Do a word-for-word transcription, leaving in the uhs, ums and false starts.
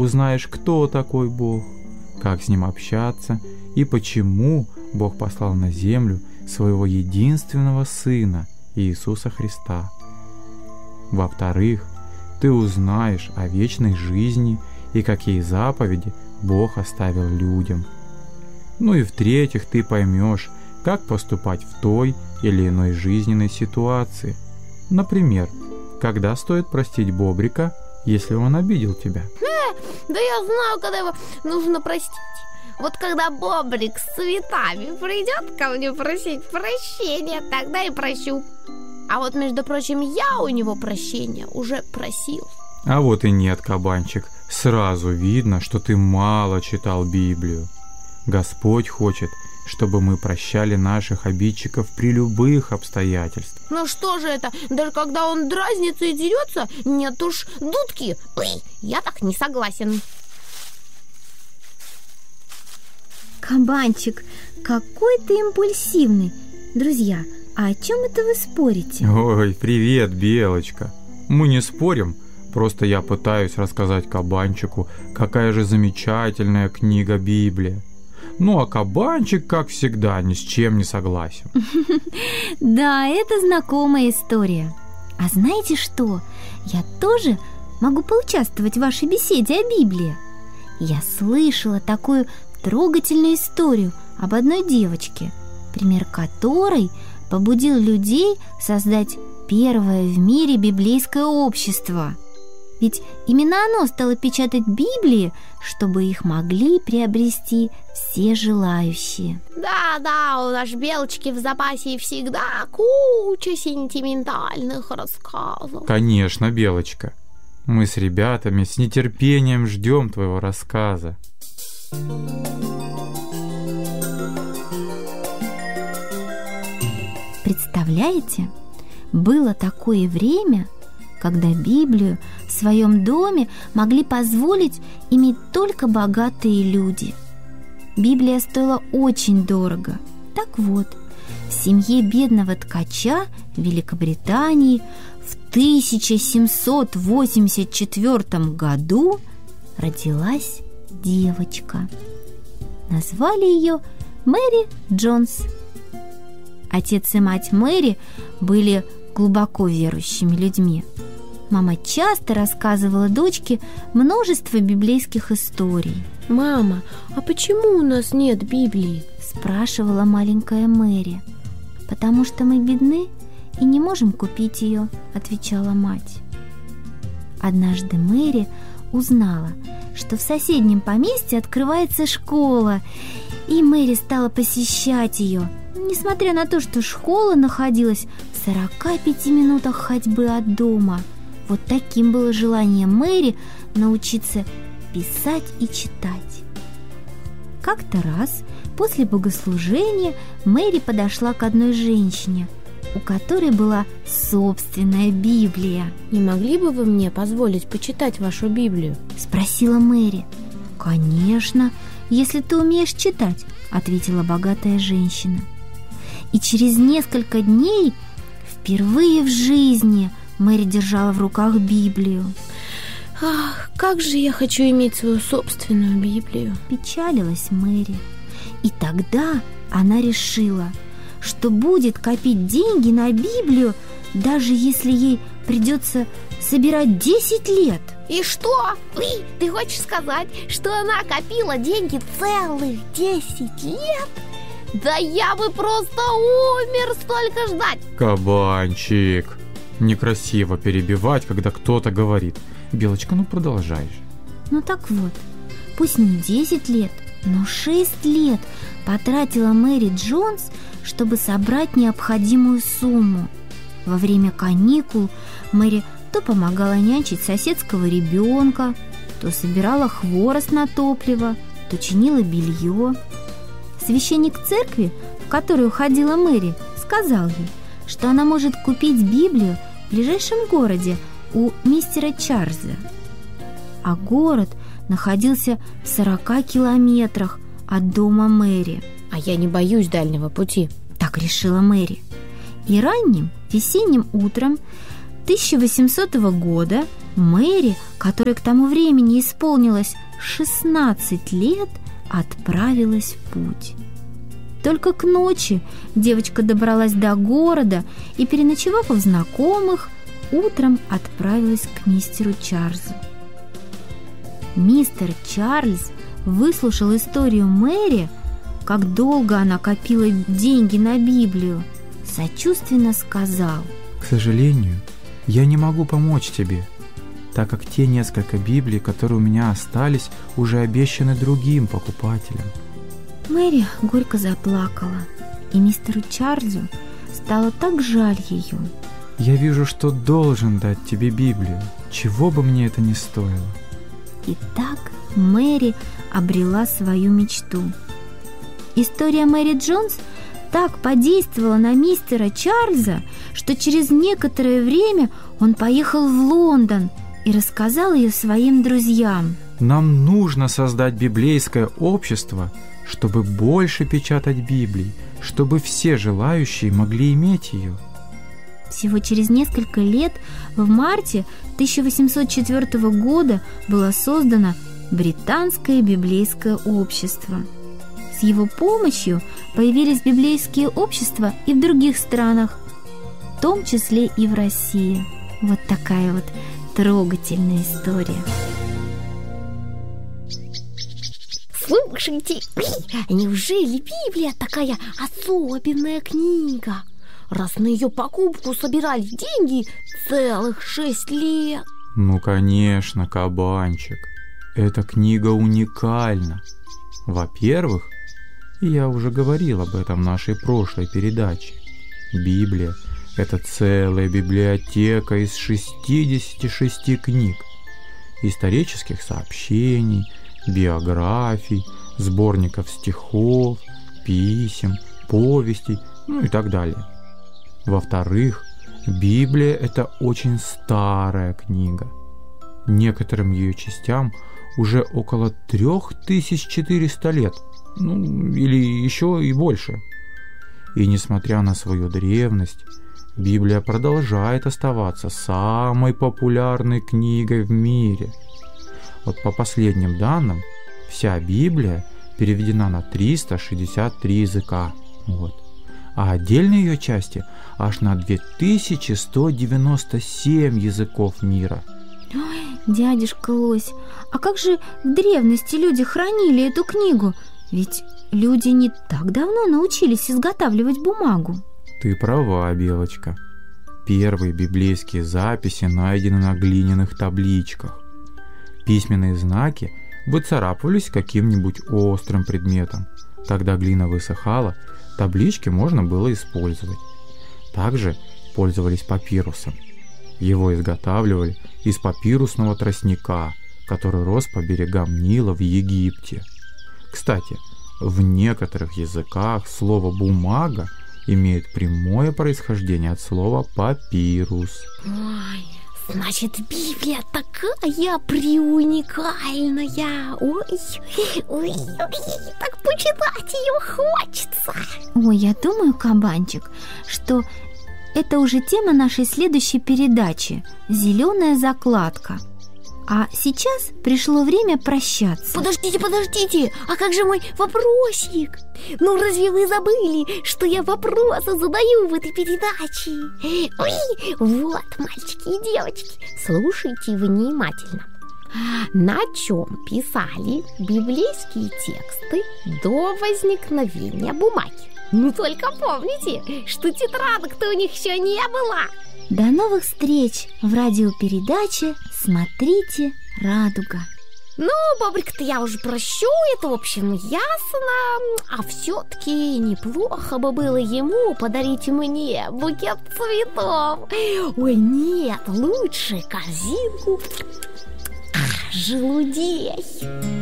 Узнаешь, кто такой Бог, как с Ним общаться и почему Бог послал на землю Своего единственного Сына Иисуса Христа. Во-вторых, ты узнаешь о вечной жизни и какие заповеди Бог оставил людям. Ну и в-третьих, ты поймешь, как поступать в той или иной жизненной ситуации. Например, когда стоит простить Бобрика, если он обидел тебя. Э, да я знаю, когда его нужно простить. Вот когда Бобрик с цветами придет ко мне просить прощения, тогда и прощу. А вот, между прочим, я у него прощения уже просил. А вот и нет, кабанчик. Сразу видно, что ты мало читал Библию. Господь хочет, чтобы мы прощали наших обидчиков при любых обстоятельствах. Ну что же это? Даже когда он дразнится и дерется, нет уж дудки. Ой, я так не согласен. Кабанчик, какой ты импульсивный. Друзья, а о чем это вы спорите? Ой, привет, Белочка. Мы не спорим, просто я пытаюсь рассказать кабанчику, какая же замечательная книга Библия. Ну а кабанчик, как всегда, ни с чем не согласен. Да, это знакомая история. А знаете что? Я тоже могу поучаствовать в вашей беседе о Библии. Я слышала такую трогательную историю об одной девочке, пример которой побудил людей создать первое в мире библейское общество. Ведь именно оно стало печатать Библии, чтобы их могли приобрести все желающие. Да-да, у нашей Белочки в запасе всегда куча сентиментальных рассказов. Конечно, Белочка. Мы с ребятами с нетерпением ждем твоего рассказа. Представляете, было такое время, когда Библию в своем доме могли позволить иметь только богатые люди. Библия стоила очень дорого. Так вот, в семье бедного ткача в Великобритании в тысяча семьсот восемьдесят четвёртом году родилась девочка. Назвали ее Мэри Джонс. Отец и мать Мэри были глубоко верующими людьми. Мама часто рассказывала дочке множество библейских историй. «Мама, а почему у нас нет Библии?» – спрашивала маленькая Мэри. «Потому что мы бедны и не можем купить ее», – отвечала мать. Однажды Мэри узнала, что в соседнем поместье открывается школа, и Мэри стала посещать ее, несмотря на то, что школа находилась в сорока пяти минутах ходьбы от дома. Вот таким было желание Мэри научиться писать и читать. Как-то раз после богослужения Мэри подошла к одной женщине, у которой была собственная Библия. «Не могли бы вы мне позволить почитать вашу Библию?» – спросила Мэри. «Конечно, если ты умеешь читать», – ответила богатая женщина. И через несколько дней впервые в жизни Мэри держала в руках Библию. «Ах, как же я хочу иметь свою собственную Библию!» – печалилась Мэри. И тогда она решила, что будет копить деньги на Библию, даже если ей придется собирать десять лет. И что? Ой, ты хочешь сказать, что она копила деньги целых десять лет? Да я бы просто умер столько ждать! Кабанчик, некрасиво перебивать, когда кто-то говорит. Белочка, ну продолжай же. Ну так вот, пусть не десять лет, но шесть лет потратила Мэри Джонс, чтобы собрать необходимую сумму. Во время каникул Мэри то помогала нянчить соседского ребенка, то собирала хворост на топливо, то чинила белье. Священник церкви, в которую ходила Мэри, сказал ей, что она может купить Библию в ближайшем городе у мистера Чарльза. А город находился в сорока километрах от дома Мэри. «А я не боюсь дальнего пути», — так решила Мэри. И ранним весенним утром тысяча восьмисотого года Мэри, которой к тому времени исполнилось шестнадцать лет, отправилась в путь. Только к ночи девочка добралась до города и, переночевав у знакомых, утром отправилась к мистеру Чарльзу. Мистер Чарльз выслушал историю Мэри, как долго она копила деньги на Библию, сочувственно сказал: «К сожалению, я не могу помочь тебе, так как те несколько Библий, которые у меня остались, уже обещаны другим покупателям». Мэри горько заплакала, и мистеру Чарльзу стало так жаль ее. «Я вижу, что должен дать тебе Библию, чего бы мне это ни стоило». И так Мэри обрела свою мечту. История Мэри Джонс так подействовала на мистера Чарльза, что через некоторое время он поехал в Лондон и рассказал ее своим друзьям. «Нам нужно создать библейское общество, чтобы больше печатать Библий, чтобы все желающие могли иметь ее». Всего через несколько лет, в марте тысяча восемьсот четвёртого года, было создано Британское библейское общество. С его помощью появились библейские общества и в других странах, в том числе и в России. Вот такая вот трогательная история. Слушайте, неужели Библия такая особенная книга? Раз на ее покупку собирали деньги целых шесть лет. Ну, конечно, кабанчик. Эта книга уникальна. Во-первых, я уже говорил об этом в нашей прошлой передаче, Библия – это целая библиотека из шестидесяти шести книг, исторических сообщений, биографий, сборников стихов, писем, повестей, ну и так далее. Во-вторых, Библия – это очень старая книга. Некоторым ее частям уже около трех тысяч четырёхсот лет, ну или еще и больше. И несмотря на свою древность, Библия продолжает оставаться самой популярной книгой в мире. Вот по последним данным, вся Библия переведена на триста шестьдесят три языка. Вот. А отдельные ее части аж на две тысячи сто девяносто семь языков мира. Ой, дядюшка Лось, а как же в древности люди хранили эту книгу? Ведь люди не так давно научились изготавливать бумагу. Ты права, Белочка. Первые библейские записи найдены на глиняных табличках. Письменные знаки выцарапывались каким-нибудь острым предметом. Тогда глина высыхала, таблички можно было использовать. Также пользовались папирусом. Его изготавливали из папирусного тростника, который рос по берегам Нила в Египте. Кстати, в некоторых языках слово «бумага» имеет прямое происхождение от слова «папирус». Ой, значит, Библия такая преуникальная. Ой, ой, ой, так почитать ее хочется. Ой, я думаю, кабанчик, что это уже тема нашей следующей передачи «Зеленая закладка». А сейчас пришло время прощаться. Подождите, подождите, а как же мой вопросик? Ну разве вы забыли, что я вопросы задаю в этой передаче? Ой, вот, мальчики и девочки, слушайте внимательно. На чем писали библейские тексты до возникновения бумаги? Ну только помните, что тетрадок-то у них еще не было. До новых встреч в радиопередаче «Смотрите, радуга». Ну, бобрик-то я уже прощу, это в общем ясно. А все-таки неплохо бы было ему подарить мне букет цветов. Ой, нет, лучше корзинку желудей.